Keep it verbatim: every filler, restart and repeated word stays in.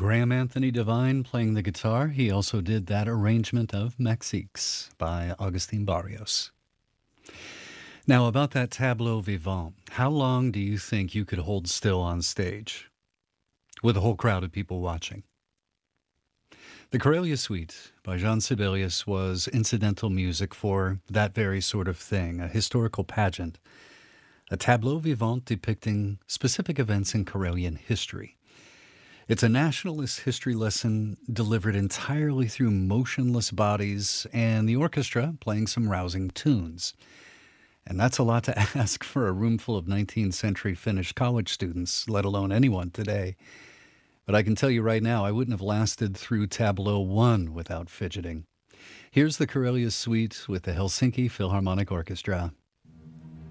Graham Anthony Devine playing the guitar. He also did that arrangement of Mexiques by Augustin Barrios. Now, about that tableau vivant, how long do you think you could hold still on stage with a whole crowd of people watching? The Karelia Suite by Jean Sibelius was incidental music for that very sort of thing, a historical pageant, a tableau vivant depicting specific events in Karelian history. It's a nationalist history lesson delivered entirely through motionless bodies and the orchestra playing some rousing tunes. And that's a lot to ask for a room full of nineteenth century Finnish college students, let alone anyone today. But I can tell you right now, I wouldn't have lasted through Tableau one without fidgeting. Here's the Karelia Suite with the Helsinki Philharmonic Orchestra.